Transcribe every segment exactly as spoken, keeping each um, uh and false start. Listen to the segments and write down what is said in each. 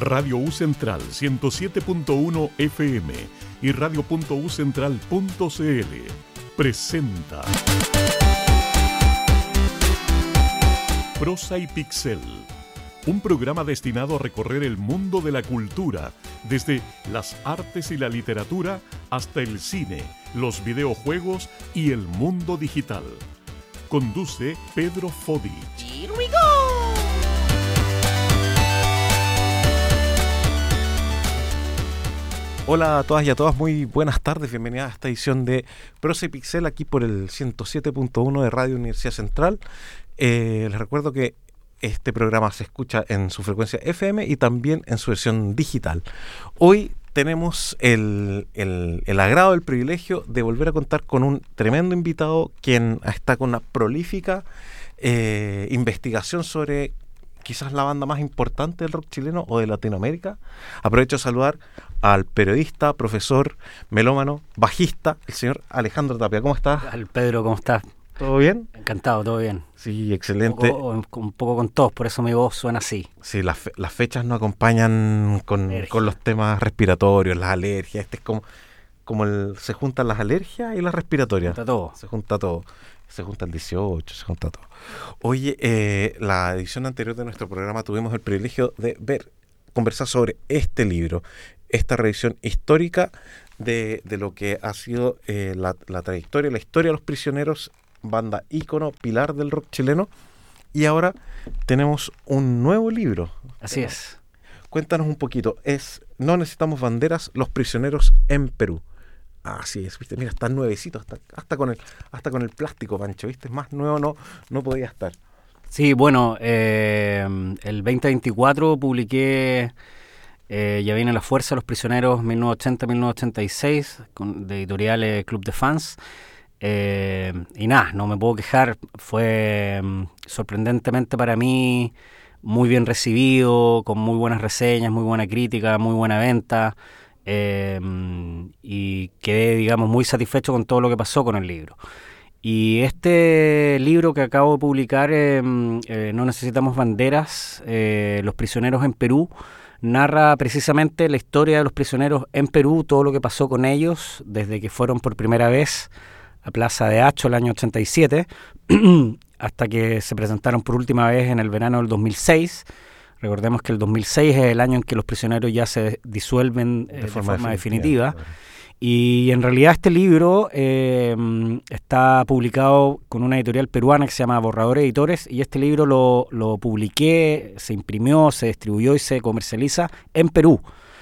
Radio U Central ciento siete punto uno F M y radio punto u central punto c l presenta Prosa y Pixel, un programa destinado a recorrer el mundo de la cultura, desde las artes y la literatura hasta el cine, los videojuegos y el mundo digital. Conduce Pedro Fodich. Here we go. Hola a todas y a todas, muy buenas tardes, bienvenidas a esta edición de Prosa y Pixel aquí por el ciento siete punto uno de Radio Universidad Central. Eh, les recuerdo que este programa se escucha en su frecuencia F M y también en su versión digital. Hoy tenemos el, el, el agrado, el privilegio de volver a contar con un tremendo invitado quien está con una prolífica eh, investigación sobre quizás la banda más importante del rock chileno o de Latinoamérica. Aprovecho de saludar al periodista, profesor, melómano, bajista, el señor Alejandro Tapia. ¿Cómo estás? Al Pedro, ¿cómo estás? ¿Todo bien? Encantado, todo bien. Sí, excelente. Un poco, un poco con tos, por eso mi voz suena así. Sí, las, fe- las fechas nos acompañan con, con los temas respiratorios, las alergias. Este es como, como el, se juntan las alergias y las respiratorias. Se junta todo. Se junta todo. Se junta el dieciocho, se junta todo. Oye, eh, la edición anterior de nuestro programa tuvimos el privilegio de ver, conversar sobre este libro, esta revisión histórica de, de lo que ha sido eh, la, la trayectoria, la historia de Los Prisioneros, banda ícono, pilar del rock chileno. Y ahora tenemos un nuevo libro. Así es. Cuéntanos un poquito. Es No necesitamos banderas, Los Prisioneros en Perú. Así es, viste, mira, está nuevecito, hasta, hasta con el hasta con el plástico, Pancho, viste, más nuevo no, no podía estar. Sí, bueno, eh, el veinte veinticuatro publiqué eh, Ya viene la fuerza, Los Prisioneros mil novecientos ochenta a mil novecientos ochenta y seis, con, de editorial Club de Fans. Eh, y nada, no me puedo quejar, fue um, sorprendentemente para mí muy bien recibido, con muy buenas reseñas, muy buena crítica, muy buena venta. Eh, y quedé, digamos, muy satisfecho con todo lo que pasó con el libro. Y este libro que acabo de publicar, eh, eh, No necesitamos banderas, eh, Los Prisioneros en Perú, narra precisamente la historia de los prisioneros en Perú, todo lo que pasó con ellos desde que fueron por primera vez a Plaza de Hacho el año ochenta y siete hasta que se presentaron por última vez en el verano del dos mil seis. Recordemos que el dos mil seis es el año en que los prisioneros ya se disuelven eh, de, forma de forma definitiva. definitiva. Claro. Y en realidad este libro eh, está publicado con una editorial peruana que se llama Borrador Editores, y este libro lo, lo publiqué, se imprimió, se distribuyó y se comercializa en Perú.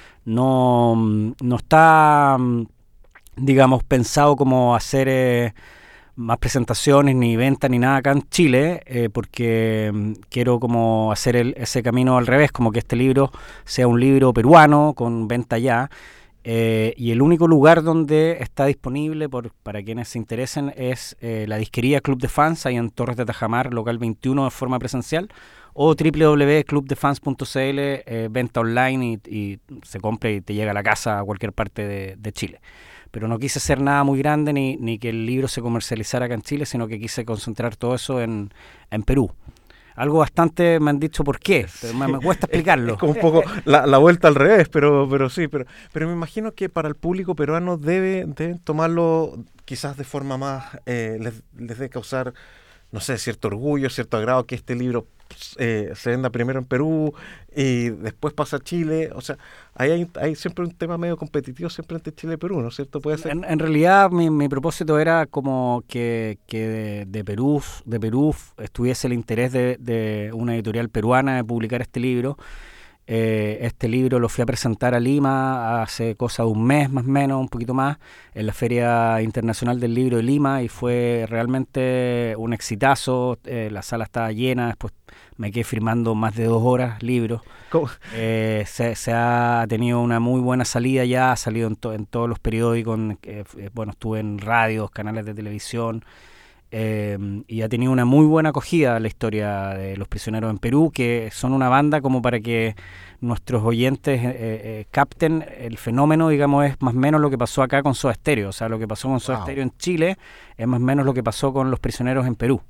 No, no está, digamos, pensado como hacer Eh, más presentaciones, ni venta, ni nada acá en Chile, eh, porque um, quiero como hacer el, ese camino al revés, como que este libro sea un libro peruano con venta allá, eh, y el único lugar donde está disponible por, para quienes se interesen es eh, la disquería Club de Fans, ahí en Torres de Tajamar, local veintiuno, de forma presencial, o doble u doble u doble u punto club de fans punto c l, eh, venta online, y, y se compra y te llega a la casa a cualquier parte de, de Chile. Pero no quise hacer nada muy grande ni, ni que el libro se comercializara acá en Chile, sino que quise concentrar todo eso en, en Perú. Algo bastante, me han dicho por qué, pero me, me cuesta explicarlo. Es como un poco la, la vuelta al revés, pero pero sí, pero pero me imagino que para el público peruano debe, deben tomarlo quizás de forma más, eh, les, les debe causar, no sé, cierto orgullo, cierto agrado que este libro eh, se venda primero en Perú y después pasa a Chile. O sea, ahí hay, hay siempre un tema medio competitivo siempre entre Chile y Perú, ¿no es cierto? Puede ser. En, en realidad mi, mi propósito era como que, que de, de Perú de Perú estuviese el interés de, de una editorial peruana de publicar este libro. Eh, este libro lo fui a presentar a Lima hace cosa de un mes más o menos, un poquito más, en la Feria Internacional del Libro de Lima, y fue realmente un exitazo. Eh, la sala estaba llena, después me quedé firmando más de dos horas libros. Eh, se, se ha tenido una muy buena salida ya, ha salido en, to, en todos los periódicos, eh, bueno, estuve en radios, canales de televisión. Eh, y ha tenido una muy buena acogida la historia de Los Prisioneros en Perú, que son una banda como para que nuestros oyentes eh, eh, capten el fenómeno, digamos, es más o menos lo que pasó acá con Soda Stereo. O sea, lo que pasó con Soda Wow. Stereo en Chile es más o menos lo que pasó con Los Prisioneros en Perú.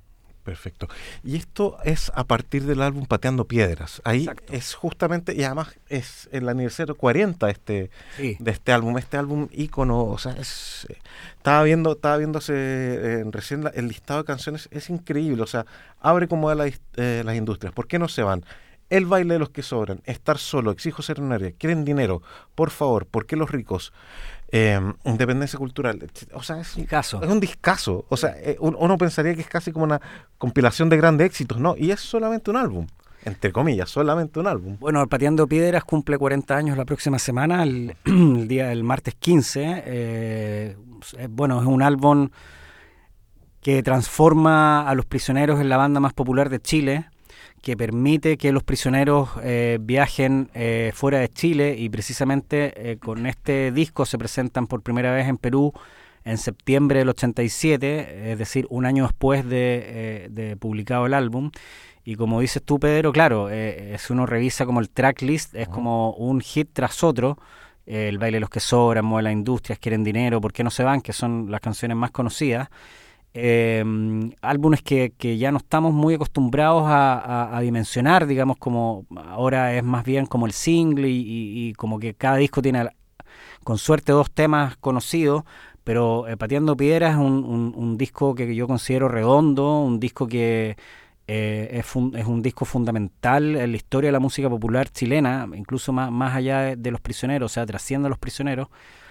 Perfecto. Y esto es a partir del álbum Pateando Piedras. Ahí Exacto. es justamente, y además es el aniversario cuarenta de este, Sí. de este álbum, este álbum ícono, o sea, es, eh, estaba viendo, estaba viéndose eh, recién la- el listado de canciones, es increíble, o sea, abre como a la dis- eh, las industrias. ¿Por qué no se van? El baile de los que sobran, estar solo, exijo ser un área, quieren dinero, por favor, ¿por qué los ricos? Eh, independencia cultural, etcétera. O sea, es un, Discazo. es un discazo. O sea, eh, un- uno pensaría que es casi como una compilación de grandes éxitos, ¿no? Y es solamente un álbum, entre comillas, solamente un álbum. Bueno, Pateando Piedras cumple cuarenta años la próxima semana, el, el día del martes quince. Eh, eh, bueno, es un álbum que transforma a Los Prisioneros en la banda más popular de Chile, que permite que los prisioneros eh, viajen eh, fuera de Chile, y precisamente eh, con este disco se presentan por primera vez en Perú en septiembre del ochenta y siete, es decir, un año después de, eh, de publicado el álbum. Y como dices tú, Pedro, claro, eh, si uno revisa como el tracklist, es como un hit tras otro. Eh, el baile de los que sobran, Mueve las industrias, Quieren dinero, ¿Por qué no se van?, que son las canciones más conocidas. Eh, álbumes que, que ya no estamos muy acostumbrados a, a, a dimensionar, digamos, como ahora es más bien como el single, y, y, y como que cada disco tiene con suerte dos temas conocidos, pero eh, Pateando Piedras es un, un, un disco que yo considero redondo, un disco que eh, es, fun, es un disco fundamental en la historia de la música popular chilena, incluso más, más allá de, de Los Prisioneros, o sea, trasciende a Los Prisioneros.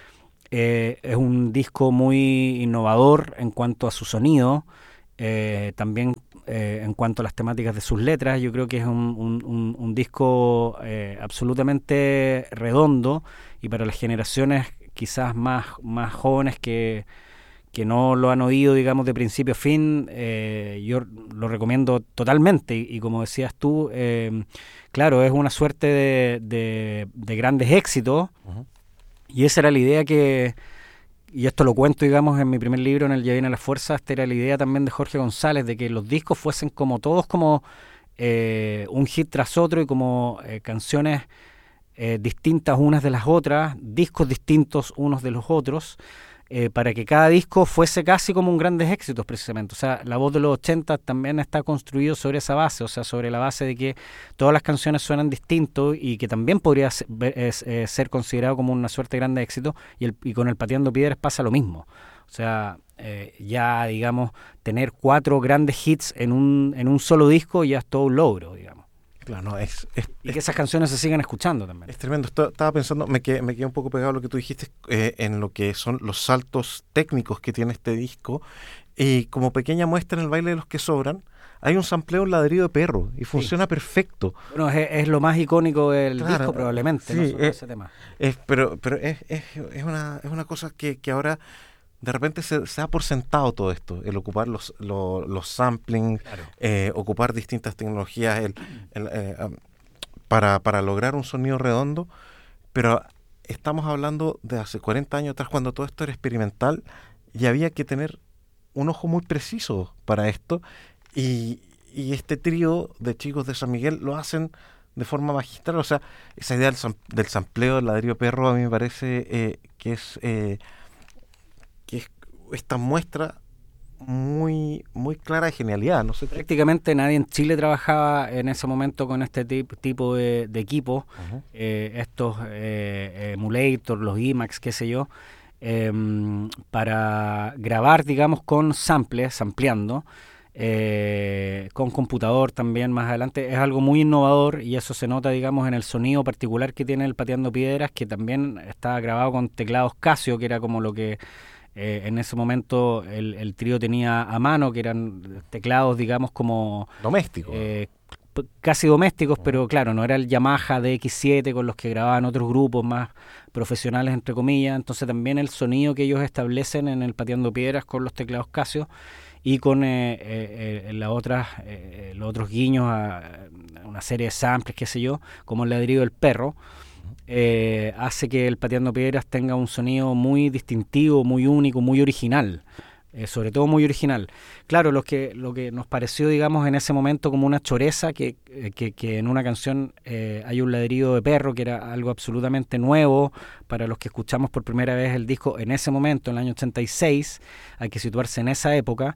Eh, es un disco muy innovador en cuanto a su sonido, eh, también eh, en cuanto a las temáticas de sus letras. Yo creo que es un, un, un, un disco eh, absolutamente redondo, y para las generaciones quizás más, más jóvenes que, que no lo han oído, digamos, de principio a fin, eh, yo lo recomiendo totalmente. Y, y como decías tú, eh, claro, es una suerte de, de, de grandes éxitos. Uh-huh. Y esa era la idea que, y esto lo cuento, digamos, en mi primer libro, en el Ya viene la fuerza, esta era la idea también de Jorge González, de que los discos fuesen como todos como eh, un hit tras otro, y como eh, canciones eh, distintas unas de las otras, discos distintos unos de los otros, eh, para que cada disco fuese casi como un grandes éxitos, precisamente. O sea, La Voz de los ochenta también está construido sobre esa base, o sea, sobre la base de que todas las canciones suenan distinto, y que también podría ser, es, es, ser considerado como una suerte de grande éxito, y, el, y con el Pateando Piedras pasa lo mismo. O sea, eh, ya, digamos, tener cuatro grandes hits en un, en un solo disco ya es todo un logro, digamos. Claro, no, es, es, y es, que esas canciones se sigan escuchando también. Es tremendo. Estaba pensando, me quedé, me quedé un poco pegado a lo que tú dijiste, eh, en lo que son los saltos técnicos que tiene este disco. Y como pequeña muestra, en El baile de los que sobran, hay un sampleo, un ladrido de perro, y funciona sí. perfecto. Bueno, es, es lo más icónico del claro, disco, probablemente, sí, no sobre es, ese tema. Es, pero pero es, es, es, una, es una cosa que, que ahora de repente se, se da por sentado todo esto, el ocupar los, los, los samplings, claro. eh, ocupar distintas tecnologías, el, el, eh, um, para, para lograr un sonido redondo, pero estamos hablando de hace cuarenta años atrás, cuando todo esto era experimental, y había que tener un ojo muy preciso para esto, y, y este trío de chicos de San Miguel lo hacen de forma magistral. O sea, esa idea del, del sampleo del ladrillo perro a mí me parece eh, que es eh, que es esta muestra muy muy clara de genialidad. No sé, prácticamente nadie en Chile trabajaba en ese momento con este tip, tipo de, de equipos, uh-huh. eh, estos eh, emulators, los IMAX, qué sé yo, eh, para grabar, digamos, con samples, sampleando, eh, con computador también más adelante. Es algo muy innovador, y eso se nota, digamos, en el sonido particular que tiene el Pateando Piedras, que también está grabado con teclados Casio, que era como lo que Eh, en ese momento el, el trío tenía a mano, que eran teclados, digamos, como domésticos, eh, p- casi domésticos, uh-huh. pero claro, no era el Yamaha D X siete con los que grababan otros grupos más profesionales, entre comillas. Entonces también el sonido que ellos establecen en el Pateando Piedras con los teclados Casio, y con eh, eh, eh, la otras, eh, los otros guiños a, a una serie de samples, qué sé yo, como el ladrido del perro, Eh, hace que el Pateando Piedras tenga un sonido muy distintivo, muy único, muy original, eh, sobre todo muy original. Claro, lo que, lo que nos pareció, digamos, en ese momento como una choreza, que, que, que en una canción eh, hay un ladrido de perro, que era algo absolutamente nuevo para los que escuchamos por primera vez el disco en ese momento, en el año ochenta y seis, hay que situarse en esa época.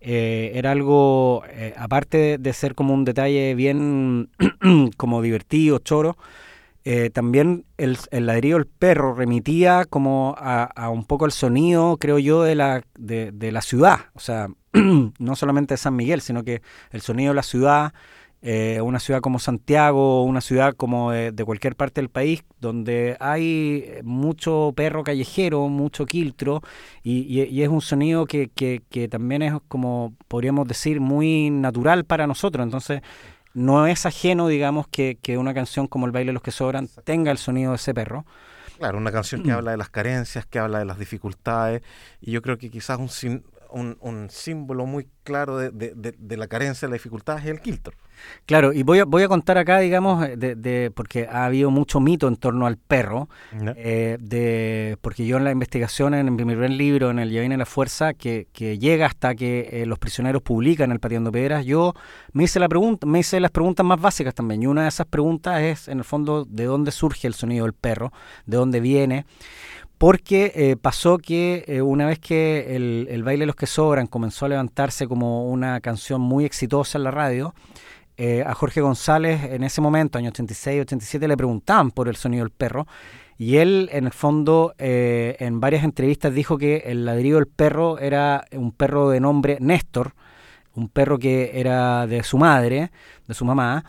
eh, era algo, eh, aparte de, de ser como un detalle bien como divertido, choro, eh, también el, el ladrido del perro remitía como a, a un poco el sonido, creo yo, de la, de, de la ciudad. O sea, no solamente de San Miguel, sino que el sonido de la ciudad, eh, una ciudad como Santiago, una ciudad como de, de cualquier parte del país, donde hay mucho perro callejero, mucho quiltro, y, y, y es un sonido que, que, que también es, como podríamos decir, muy natural para nosotros. Entonces, no es ajeno, digamos, que, que una canción como El baile de los que sobran tenga el sonido de ese perro. Claro, una canción que habla de las carencias, que habla de las dificultades, y yo creo que quizás un, sin- un, un símbolo muy claro de, de, de, de la carencia, de la dificultad es el quiltro. Claro, y voy a, voy a contar acá, digamos, de, de, porque ha habido mucho mito en torno al perro, ¿Ya? eh, de, porque yo en la investigación, en mi primer libro, en el Ya viene la fuerza, que, que llega hasta que eh, los prisioneros publican el Pateando Piedras, yo me hice la pregunta, me hice las preguntas más básicas también, y una de esas preguntas es, en el fondo, ¿de dónde surge el sonido del perro? ¿De dónde viene? Porque eh, pasó que eh, una vez que el, el baile de los que sobran comenzó a levantarse como una canción muy exitosa en la radio, eh, a Jorge González en ese momento, año ochenta y seis, ochenta y siete, le preguntaban por el sonido del perro, y él en el fondo eh, en varias entrevistas dijo que el ladrido del perro era un perro de nombre Néstor, un perro que era de su madre, de su mamá,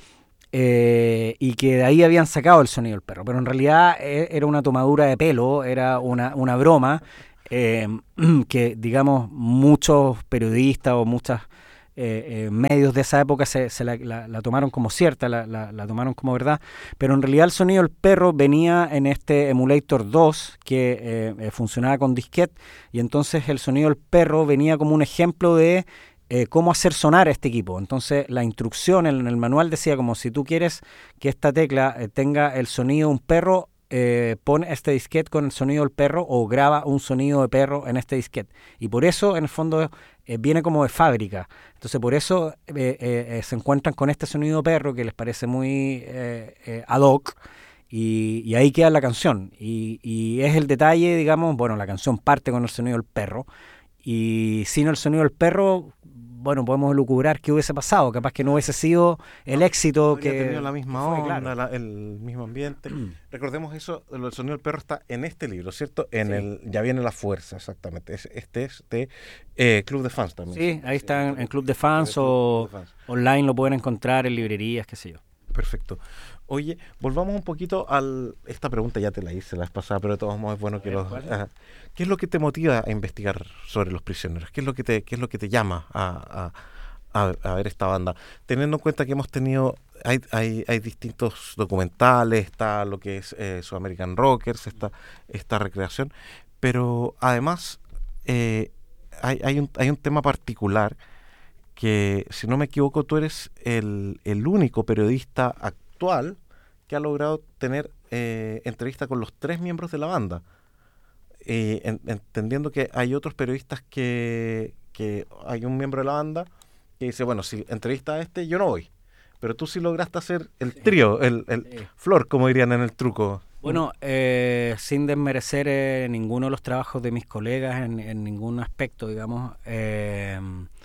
eh, y que de ahí habían sacado el sonido del perro, pero en realidad eh, era una tomadura de pelo, era una, una broma, eh, que digamos muchos periodistas o muchas eh, eh, medios de esa época se, se la, la, la tomaron como cierta, la, la, la tomaron como verdad, pero en realidad el sonido del perro venía en este Emulator dos que eh, eh, funcionaba con disquete, y entonces el sonido del perro venía como un ejemplo de eh, cómo hacer sonar este equipo. Entonces la instrucción en el manual decía como si tú quieres que esta tecla eh, tenga el sonido de un perro, eh, pon este disquete con el sonido del perro o graba un sonido de perro en este disquete. Y por eso, en el fondo, eh, viene como de fábrica. Entonces, por eso eh, eh, eh, se encuentran con este sonido de perro que les parece muy eh, eh, ad hoc. Y, y ahí queda la canción. Y, y es el detalle, digamos, bueno, la canción parte con el sonido del perro. Y sin el sonido del perro, bueno, podemos elucubrar qué hubiese pasado. Capaz que no hubiese sido el éxito Habría que tenido la misma que fue, onda, claro. la- el mismo ambiente. Recordemos eso, el sonido del perro está en este libro, ¿cierto? En Sí. el Ya viene la fuerza, exactamente. Es- Este es de eh, Club de Fans también. Sí, ahí está en, en Club de Fans Club- o Club de Fans. online lo pueden encontrar en librerías, qué sé yo. Perfecto. Oye, volvamos un poquito al... Esta pregunta ya te la hice la vez pasada, pero de todos modos es bueno que ver, lo... ¿cuál? Ajá. ¿Qué es lo que te motiva a investigar sobre los prisioneros? ¿Qué es lo que te, qué es lo que te llama a, a, a, a ver esta banda? Teniendo en cuenta que hemos tenido... Hay, hay, hay distintos documentales, está lo que es eh, Sudamerican Rockers, está esta recreación, pero además eh, hay, hay, un, hay un tema particular que, si no me equivoco, tú eres el, el único periodista actual que ha logrado tener eh, entrevista con los tres miembros de la banda. Eh, en- entendiendo que hay otros periodistas que, que hay un miembro de la banda que dice, bueno, si entrevista a este, yo no voy. Pero tú sí lograste hacer el trío, el, el Sí. flor, como dirían en el truco. Bueno, eh, sin desmerecer eh, ninguno de los trabajos de mis colegas en, en ningún aspecto, digamos, eh,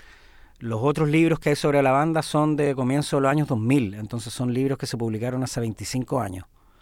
los otros libros que hay sobre la banda son de comienzo de los años dos mil, entonces son libros que se publicaron hace veinticinco años.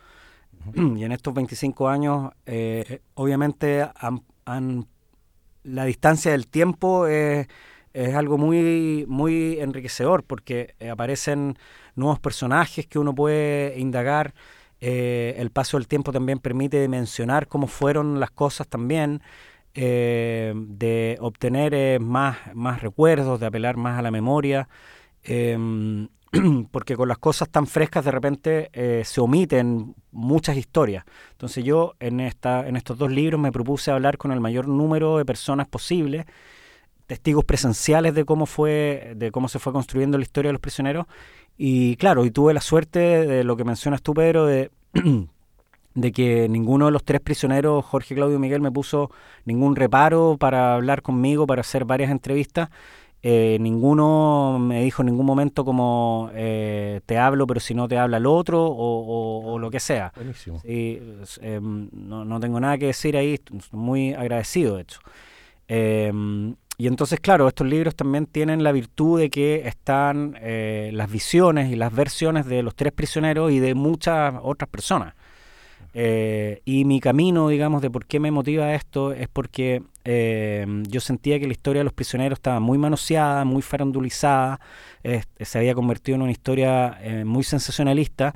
Y en estos veinticinco años, eh, obviamente, han, han- la distancia del tiempo es, es algo muy, muy enriquecedor porque eh, aparecen nuevos personajes que uno puede indagar. Eh, el paso del tiempo también permite mencionar cómo fueron las cosas también, eh, de obtener eh, más, más recuerdos, de apelar más a la memoria. em, Porque con las cosas tan frescas de repente eh, se omiten muchas historias. Entonces yo en, esta, en estos dos libros me propuse hablar con el mayor número de personas posible, testigos presenciales de cómo fue, de cómo se fue construyendo la historia de los prisioneros. Y claro, y tuve la suerte de lo que mencionas tú, Pedro, de, de que ninguno de los tres prisioneros, Jorge, Claudio y Miguel, me puso ningún reparo para hablar conmigo, para hacer varias entrevistas. Eh, ninguno me dijo en ningún momento como eh, te hablo, pero si no te habla el otro o, o- o lo que sea. Buenísimo. Sí, es, em, no, no tengo nada que decir ahí, estoy muy agradecido de hecho. Eh, y entonces, claro, estos libros también tienen la virtud de que están eh, las visiones y las versiones de los tres prisioneros y de muchas otras personas. Eh, y mi camino, digamos, de por qué me motiva esto es porque eh, yo sentía que la historia de los prisioneros estaba muy manoseada, muy farandulizada, eh, se había convertido en una historia eh, muy sensacionalista.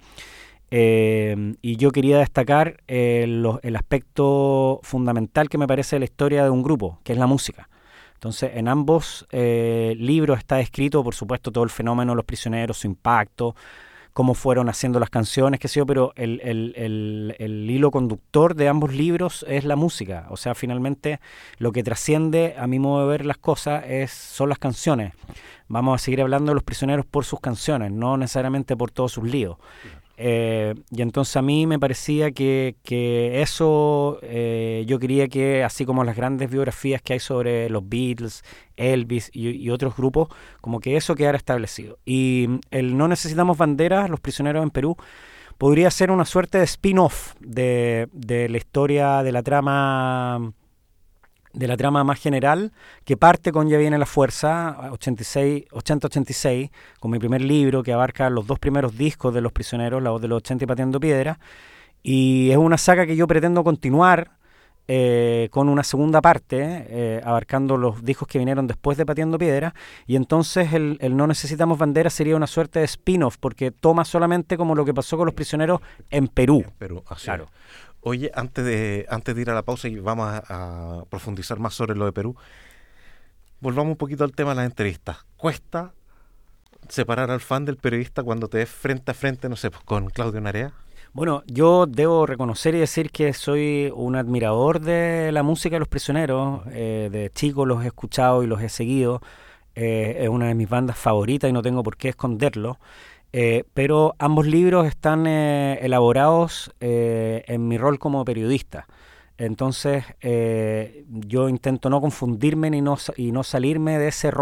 Eh, y yo quería destacar eh, lo, el aspecto fundamental que me parece de la historia de un grupo, que es la música. Entonces, en ambos eh, libros está descrito, por supuesto, todo el fenómeno de los prisioneros, su impacto, cómo fueron haciendo las canciones, qué sé yo, pero el, el, el, el hilo conductor de ambos libros es la música. O sea, finalmente, lo que trasciende, a mi modo de ver las cosas, es, son las canciones. Vamos a seguir hablando de los prisioneros por sus canciones, no necesariamente por todos sus líos. Eh, y entonces a mí me parecía que, que eso, eh, yo quería que, así como las grandes biografías que hay sobre los Beatles, Elvis y, y otros grupos, como que eso quedara establecido. Y el No Necesitamos Banderas, Los Prisioneros en Perú, podría ser una suerte de spin-off de, de la historia de la trama... de la trama más general, que parte con Ya Viene la Fuerza, ochenta ochenta y seis, con mi primer libro que abarca los dos primeros discos de Los Prisioneros, La Voz de los ochenta y Pateando Piedra, y es una saga que yo pretendo continuar eh, con una segunda parte, eh, abarcando los discos que vinieron después de Pateando Piedra, y entonces el, el No Necesitamos Banderas sería una suerte de spin-off, porque toma solamente como lo que pasó con Los Prisioneros en Perú. En Perú, así claro. Es. Oye, antes de, antes de ir a la pausa y vamos a, a profundizar más sobre lo de Perú, volvamos un poquito al tema de las entrevistas. ¿Cuesta separar al fan del periodista cuando te ves frente a frente, no sé, pues, con Claudio Narea? Bueno, yo debo reconocer y decir que soy un admirador de la música de Los Prisioneros. Eh, de chico los he escuchado y los he seguido. Eh, es una de mis bandas favoritas y no tengo por qué esconderlo. Eh, pero ambos libros están eh, elaborados eh, en mi rol como periodista. Entonces, eh, yo intento no confundirme ni no, y no salirme de ese rol